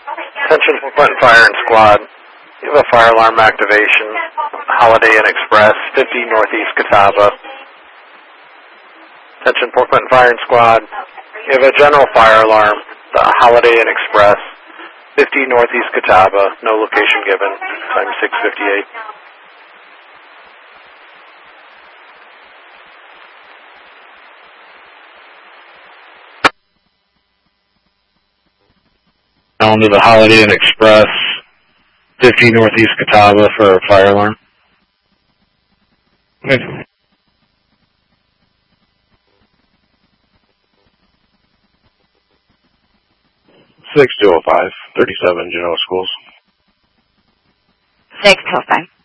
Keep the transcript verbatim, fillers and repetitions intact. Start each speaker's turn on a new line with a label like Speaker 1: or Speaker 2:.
Speaker 1: Attention Clinton Fire and Squad. You have a fire alarm activation. Holiday Inn Express, fifty Northeast Catawba. Attention Port Clinton Fire and Squad. You have a general fire alarm. The Holiday Inn Express, fifty Northeast Catawba. No location given. Time six fifty-eight.
Speaker 2: On to the Holiday Inn Express, fifty Northeast Catawba for a fire alarm. Okay. six two oh five, thirty-seven Genoa Schools.
Speaker 3: six two oh five.